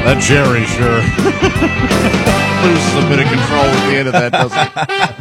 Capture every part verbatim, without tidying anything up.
That Jerry sure loses a bit of control at the end of that, doesn't it?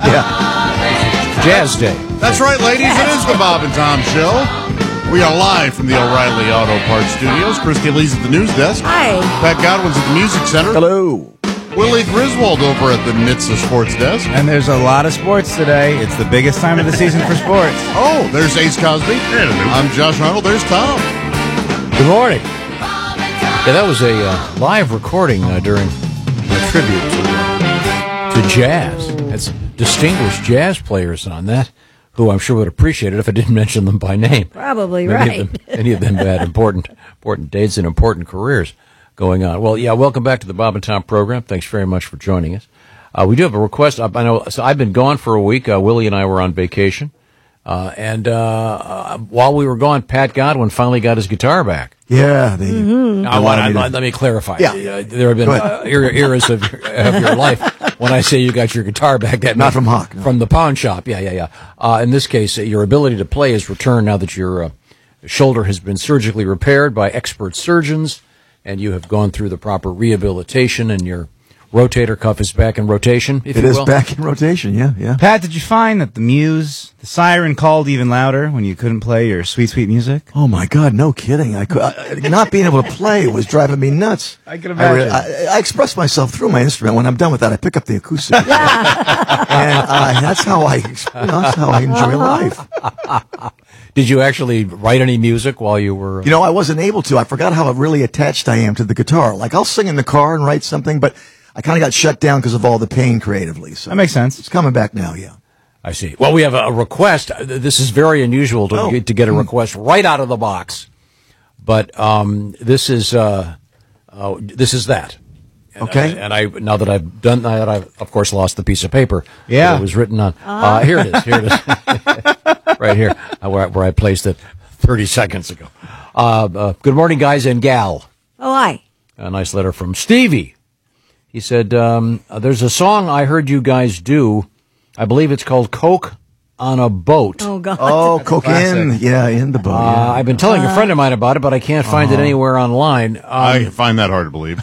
Yeah. Jazz Day. That's right, ladies. It is the Bob and Tom Show. We are live from the O'Reilly Auto Parts Studios. Christy Lee's at the news desk. Hi. Pat Godwin's at the Music Center. Hello. Willie Griswold over at the N H T S A Sports Desk. And there's a lot of sports today. It's the biggest time of the season for sports. Oh, there's Ace Cosby. I'm Josh Arnold. There's Tom. Good morning. Yeah, that was a uh, live recording uh, during the tribute to, uh, to jazz. It's distinguished jazz players on that, who I'm sure would appreciate it if I didn't mention them by name. Probably Many right. Of them, any of them had important, important dates and important careers going on. Well, yeah, welcome back to the Bob and Tom program. Thanks very much for joining us. Uh, we do have a request. I, I know. So I've been gone for a week. Uh, Willie and I were on vacation, uh, and uh, uh, while we were gone, Pat Godwin finally got his guitar back. Yeah, they. Mm-hmm. I want. I, let, let me clarify. Yeah. Uh, there have been uh, era- eras of, of your life when I say you got your guitar back. That Not means from Hawk, no. from the pawn shop. Yeah, yeah, yeah. Uh, in this case, uh, your ability to play has returned now that your uh, shoulder has been surgically repaired by expert surgeons, and you have gone through the proper rehabilitation, and your rotator cuff is back in rotation, if It you is will. back in rotation, yeah, yeah. Pat, did you find that the Muse, the siren called even louder when you couldn't play your sweet, sweet music? Oh my God, no kidding! I could I, not being able to play was driving me nuts. I can I, imagine. re- I, I express myself through my instrument. When I'm done with that, I pick up the acoustic, and uh, that's how I, you know, that's how I enjoy life. Did you actually write any music while you were? You know, I wasn't able to. I forgot how really attached I am to the guitar. Like I'll sing in the car and write something, but I kind of got shut down because of all the pain creatively. So That makes sense. it's coming back now. Yeah. I see. Well, we have a request. This is very unusual to, Oh. get, to get a request right out of the box, but um, this is uh, uh, this is that. And, Okay. uh, and I now that I've done that, I've of course lost the piece of paper. Yeah. that it was written on. Uh, here it is. Here it is. Right here, uh, where, I- where I placed it thirty seconds ago. Uh, uh, good morning, guys and gal. Oh, hi. A nice letter from Stevie. He said, um, uh, there's a song I heard you guys do. I believe it's called Coke on a Boat. Oh, God. Oh, cocaine. Yeah, in the boat. Uh, yeah. I've been telling a friend of mine about it, but I can't find it anywhere online. Um, I find that hard to believe.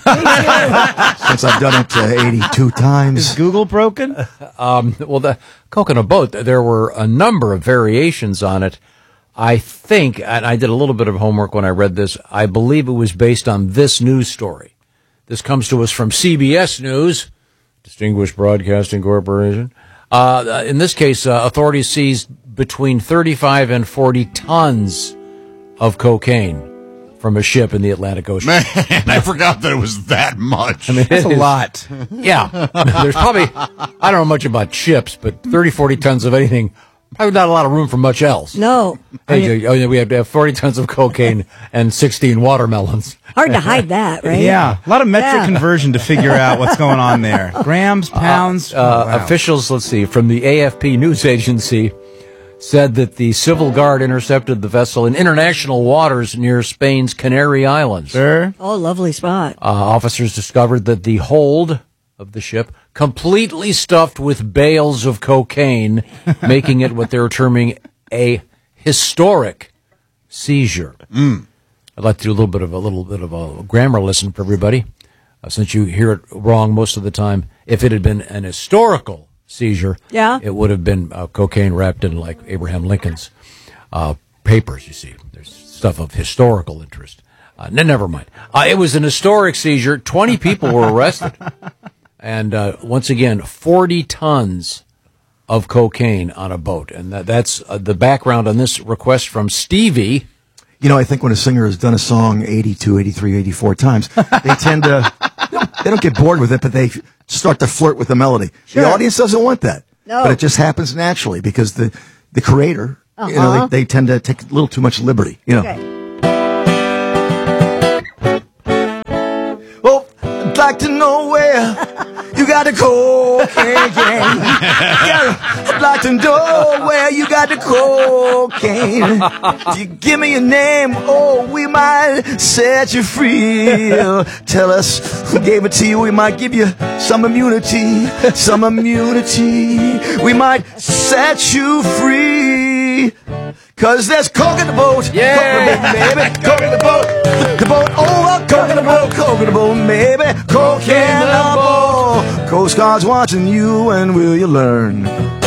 Since I've done it uh, eighty-two Is times. Google broken? um, well, the Coke on a Boat, there were a number of variations on it. I think, and I did a little bit of homework when I read this, I believe it was based on this news story. This comes to us from C B S News, Distinguished Broadcasting Corporation. Uh, in this case, uh, authorities seized between thirty-five and forty tons of cocaine from a ship in the Atlantic Ocean. Man, I forgot that it was that much. I mean, That's it a is- lot. Yeah. There's probably, I don't know much about ships, but thirty, forty tons of anything, probably not a lot of room for much else. No. Hey, oh, yeah, we have to have forty tons of cocaine and sixteen watermelons. Hard to hide that, right? Yeah. A lot of metric Yeah. conversion to figure out what's going on there. Grams, pounds. Uh, Oh, wow. Officials, let's see, from the A F P news agency said that the Civil Guard intercepted the vessel in international waters near Spain's Canary Islands. Sir? Oh, lovely spot. Uh, officers discovered that the hold of the ship completely stuffed with bales of cocaine, making it what they were terming a historic seizure. Mm. I'd like to do a little bit of a little bit of a grammar lesson for everybody, uh, since you hear it wrong most of the time. If it had been an historical seizure, Yeah. it would have been uh, cocaine wrapped in like Abraham Lincoln's uh, papers. You see, there's stuff of historical interest. Uh, no, never mind. Uh, it was an historic seizure. Twenty people were arrested, and uh, once again, forty tons of cocaine on a boat. And that, that's uh, the background on this request from Stevie. You know, I think when a singer has done a song eighty-two, eighty-three, eighty-four times, they tend to, they don't get bored with it, but they start to flirt with the melody. Sure. The audience doesn't want that. No. But it just happens naturally because the, the creator, you know, Uh-huh. they, they tend to take a little too much liberty, you know. Okay. Well, I'd like to know where You got the cocaine gang. Yeah, I'd like to know where you got the cocaine. If you give me your name, oh, we might set you free. Tell us who gave it to you. We might give you some immunity, some immunity. We might set you free. Cause there's coke in the boat, Yeah. coke in the boat, baby, coke in the boat, the boat over, coke in the boat, coke in the boat, baby, coke in the boat. Coast Guard's watching you, and will you learn?